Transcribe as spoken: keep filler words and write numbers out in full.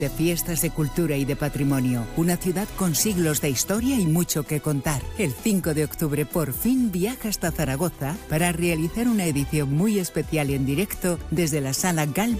De fiestas, de cultura y de patrimonio. Una ciudad con siglos de historia y mucho que contar. El cinco de octubre por fin viaja hasta Zaragoza para realizar una edición muy especial y en directo desde la Sala Galba